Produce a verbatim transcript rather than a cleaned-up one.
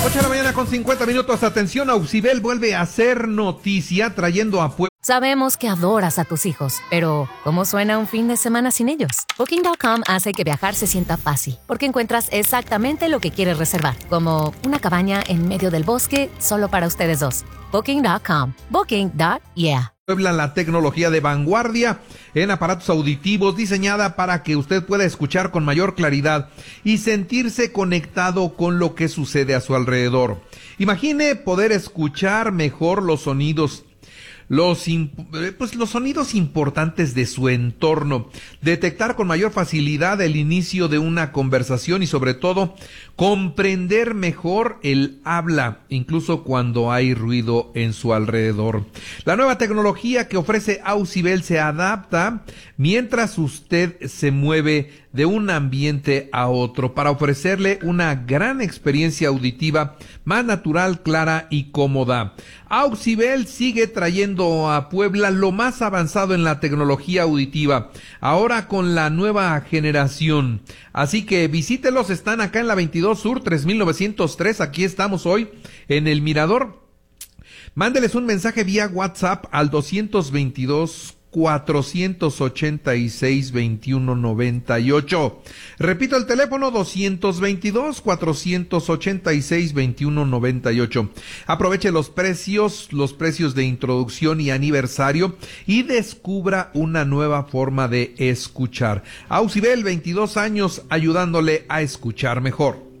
ocho de la mañana con cincuenta minutos. Atención, Auxibel vuelve a hacer noticia trayendo a Puebla. Sabemos que adoras a tus hijos, pero ¿cómo suena un fin de semana sin ellos? Booking punto com hace que viajar se sienta fácil, porque encuentras exactamente lo que quieres reservar, como una cabaña en medio del bosque solo para ustedes dos. Booking punto com. Booking. Yeah. Puebla, la tecnología de vanguardia en aparatos auditivos diseñada para que usted pueda escuchar con mayor claridad y sentirse conectado con lo que sucede a su alrededor. Imagine poder escuchar mejor los sonidos Los, pues, los sonidos importantes de su entorno, detectar con mayor facilidad el inicio de una conversación y sobre todo comprender mejor el habla, incluso cuando hay ruido en su alrededor. La nueva tecnología que ofrece Auxibel se adapta mientras usted se mueve de un ambiente a otro para ofrecerle una gran experiencia auditiva más natural, clara y cómoda. Auxibel sigue trayendo a Puebla lo más avanzado en la tecnología auditiva, ahora con la nueva generación. Así que visítelos, están acá en la veintidós Sur, tres mil novecientos tres, aquí estamos hoy en el Mirador. Mándeles un mensaje vía WhatsApp al doscientos veintidós, cuatrocientos ochenta y seis, veintiuno noventa y ocho. Repito el teléfono, doscientos veintidós, cuatrocientos ochenta y seis, veintiuno noventa y ocho. Aproveche los precios, los precios de introducción y aniversario y descubra una nueva forma de escuchar. Auxibel, veintidós años ayudándole a escuchar mejor.